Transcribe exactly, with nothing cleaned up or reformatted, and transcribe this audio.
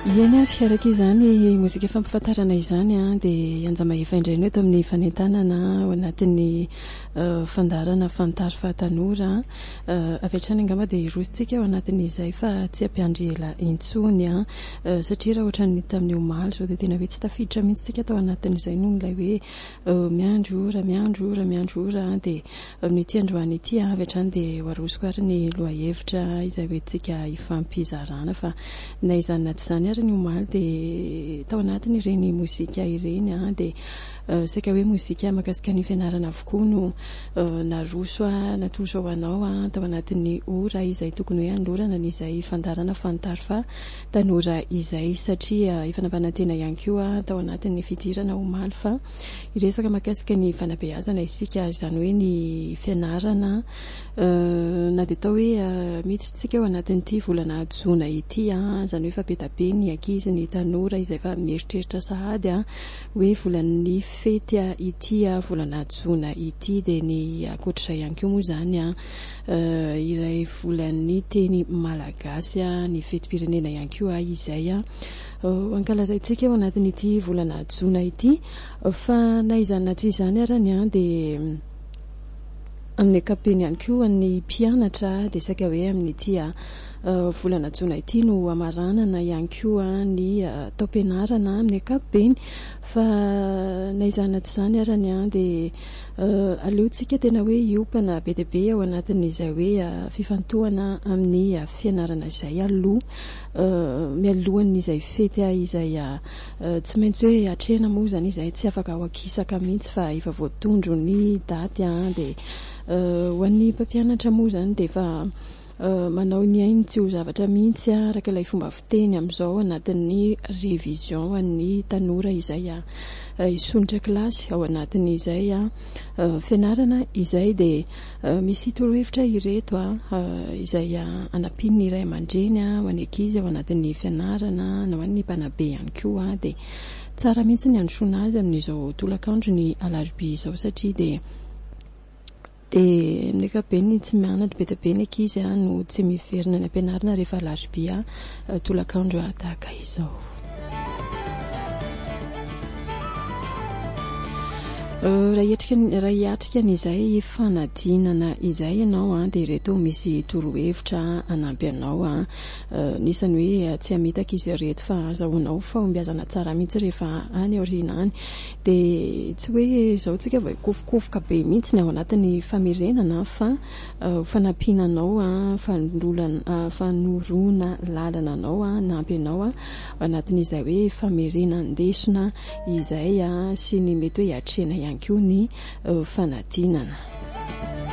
Iany ary araka izany mozika fampifantarana izany a dia anjamahefa indray no eto amin'ny fanentanana ao anatin'ny fandarana fantary fahatanora avy hatrany angamba dia irositsika ao anatin'izay fa tsy ampiandry ela intsony a satria raha ohatra ny tamin'ny omaly zao dia tena hoe tsy tafiditra mihitsy tsika tao anatin'izay noho ilay hoe miandro ora miandro ora miandro ora dia amin'ity androany ity avy hatrany dia ho arosoko ary ny lohahevitra izay hoe tsika hifampizarana fa na izany na tsy izany ary ny omaly dia tao anatiny ireny mozika ireny a dia saika hoe mozika mahakasika ny fianarana avokoa no naroso a natoso ao anao a tao anatin'ny ora izay tokony hoe anolorana n'izay fandarana fantary fa tanora izay satria efa nampanantena ihany koa tao anatin'ny fidirana omaly fa iresaka mahakasika ny fanabeazana isika izany hoe ny fianarana na dia tao hoe miditsika ao anatin'ity volana jona ity a izany hoe fampetabe ny ankizy ny tanora izay fa mieritreritra sahady a hoe volan'ny fety a ity a volana jona ity dia ny akoatr'izay ihany koa moa izany a iray volan'ny teny malagasy a ny fetim-pirenena ihany koa izay a ankalazaintsika ao anatin'ity volana jona ity fa na izany na tsy izany arany a dia amin'ny ankapobeny ihany koa ny mpianatra dia saika hoe amin'ity a volana jona ity no amaranana ihany koa ny taom-pianarana amin'ny ankapobeny fa na izany na tsy izany arany a dia aleontsika tena hoe hiopana be dia be ao anatin'izay hoe fifantohana amin'ny fianarana izay aloha mialohan'izay fety izay tsy maintsy hoe hatrena moa izany izay tsy afaka ho akisaka mihitsy fa efa voatondro ny daty a dia ho an'ny mpampianatra moa izany dia efa manao ny ainy tsy ho zavatra mihitsy a araka ilay fomba fiteny amin'izao anatin'ny révision ho an'ny tanora izay a hisondra kilasy ao anatin'izay a fianarana izay dia misy torohevitra ireto a izay anampiany ny ray aman-dreny a ho an'ny ankizy ao anatin'ny fianarana na ho an'ny mpanabe ihany koa a dia tsara mihitsy ny androsoana azy amin'izao tolakandro ny alarobia izao satria dia dia amin'ny ankapobeny tsy mianatra be dia be ny ankizy a no tsy miverina ny ampianarana rehefa alarobia tolakandro tahaka izao. Raha hiatrika n'izay fanadinana izay ianao a dia ireto misy torohevitra anampy anao a nisany hoe tsy hamitaka izy ireto fa azahoanao fahombiazana tsara mihitsy rehefa any aoriana any dia tsy hoe izao tsika vao hikofokofoka be mihitsy ny ao anatin'ny famerenana fa fanampinanao a fanolana fanorona lalana anao a nampy anao a anatin'izay hoe famerenan-desona izay a sy ny mety hoe hiatrena ihany koa ny fanadinana.